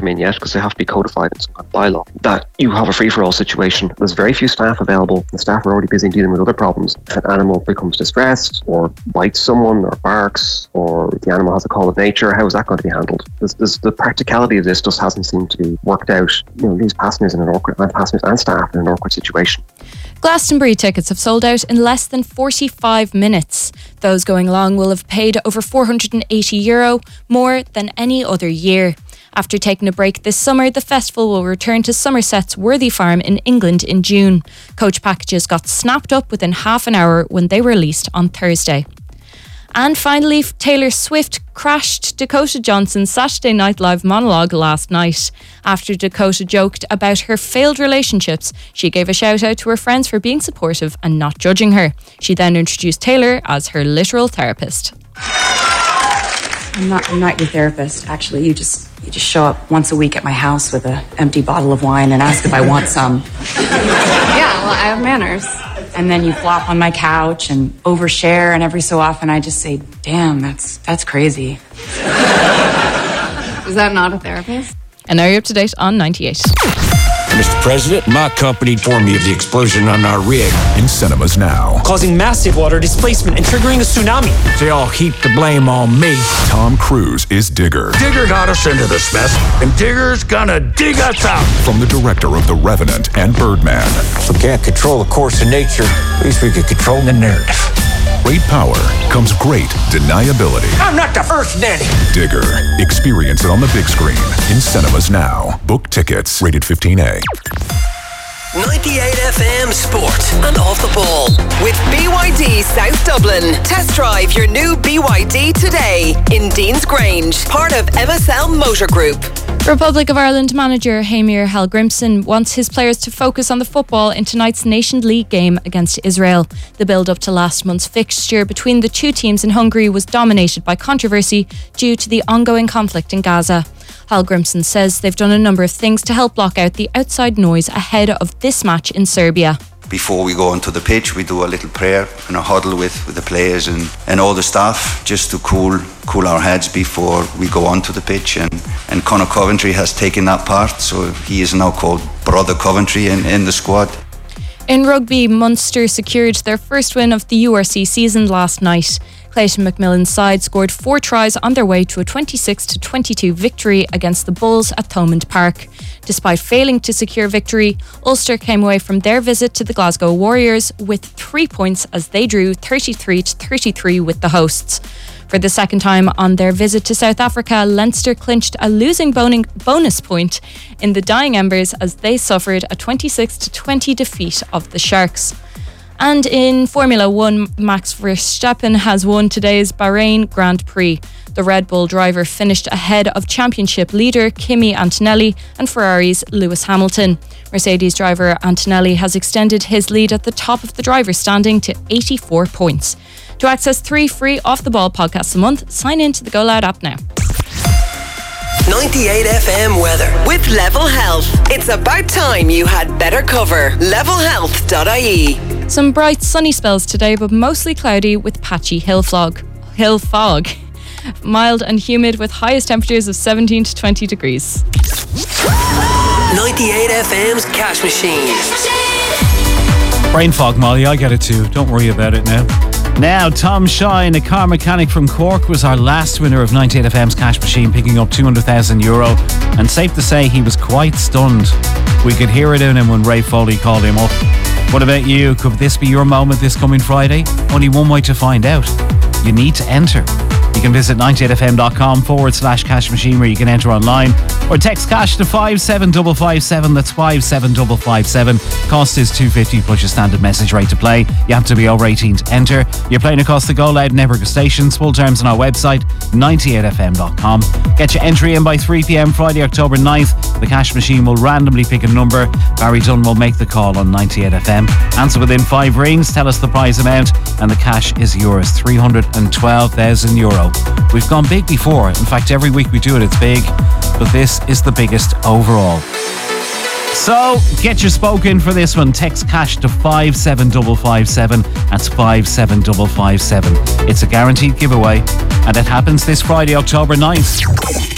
come in yet because they have to be codified in some kind of bylaw, that you have a free-for-all situation. There's very few staff available. The staff are already busy dealing with other problems. If an animal becomes distressed or bites someone or barks, or if the animal has a call of nature, how is that going to be handled? The practicality of this just hasn't seemed to be worked out. These passengers and staff in an awkward situation. Glastonbury tickets have sold out in less than 45 minutes. Those going along will have paid over €480, more than any other year. After taking a break this summer, the festival will return to Somerset's Worthy Farm in England in June. Coach packages got snapped up within half an hour when they were released on Thursday. And finally, Taylor Swift crashed Dakota Johnson's Saturday Night Live monologue last night. After Dakota joked about her failed relationships, she gave a shout out to her friends for being supportive and not judging her. She then introduced Taylor as her literal therapist. I'm not your therapist, actually. You just show up once a week at my house with an empty bottle of wine and ask if I want some. Yeah, well, I have manners. And then you flop on my couch and overshare, and every so often I just say, damn, that's crazy. Is that not a therapist? And now you're up to date on 98. Mr. President, my company informed me of the explosion on our rig. In cinemas now. Causing massive water displacement and triggering a tsunami. They all heap the blame on me. Tom Cruise is Digger. Digger got us into this mess, and Digger's gonna dig us out. From the director of The Revenant and Birdman. If we can't control the course of nature, at least we can control the narrative. Great power comes great deniability. I'm not the first nanny. Digger. Experience it on the big screen. In cinemas now. Book tickets. Rated 15A. 98 FM Sport and Off the Ball with BYD South Dublin. Test drive your new BYD today in Dean's Grange, part of MSL Motor Group. Republic of Ireland manager Heimir Hallgrímsson wants his players to focus on the football in tonight's Nations League game against Israel. The build-up to last month's fixture between the two teams in Hungary was dominated by controversy due to the ongoing conflict in Gaza. Hallgrímsson says they've done a number of things to help block out the outside noise ahead of this match in Serbia. Before we go onto the pitch, we do a little prayer and a huddle with the players and all the staff, just to cool our heads before we go onto the pitch. And Conor Coventry has taken that part, so he is now called Brother Coventry in the squad. In rugby, Munster secured their first win of the URC season last night. Clayton McMillan's side scored 4 tries on their way to a 26-22 victory against the Bulls at Thomond Park. Despite failing to secure victory, Ulster came away from their visit to the Glasgow Warriors with 3 points as they drew 33-33 with the hosts. For the second time on their visit to South Africa, Leinster clinched a losing bonus point in the dying embers as they suffered a 26-20 defeat of the Sharks. And in Formula 1, Max Verstappen has won today's Bahrain Grand Prix. The Red Bull driver finished ahead of championship leader Kimi Antonelli and Ferrari's Lewis Hamilton. Mercedes driver Antonelli has extended his lead at the top of the driver's standing to 84 points. To access 3 free Off the Ball podcasts a month, sign in to the Go Loud app now. 98 FM weather with Level Health. It's about time you had better cover. levelhealth.ie. Some bright sunny spells today, but mostly cloudy with patchy hill fog. Mild and humid with highest temperatures of 17 to 20 degrees. 98 FM's Cash Machine. Brain fog, Molly, I get it too. Don't worry about it now. Now, Tom Shine, a car mechanic from Cork, was our last winner of 98 FM's Cash Machine, picking up €200,000. And safe to say, he was quite stunned. We could hear it in him when Ray Foley called him up. What about you? Could this be your moment this coming Friday? Only one way to find out. You need to enter. You can visit 98fm.com/cash machine where you can enter online, or text cash to 57557. That's 57557. Cost is $2.50 plus your standard message rate to play. You have to be over 18 to enter. You're playing across the Go Loud network of stations. Full terms on our website 98fm.com. Get your entry in by 3 p.m. Friday, October 9th. The cash machine will randomly pick a number. Barry Dunn will make the call on 98FM. Answer within 5 rings. Tell us the prize amount, and the cash is yours, €312,000. We've gone big before. In fact, every week we do it, it's big. But this is the biggest overall. So, get your spoke in for this one. Text cash to 57557. That's 57557. It's a guaranteed giveaway, and it happens this Friday, October 9th.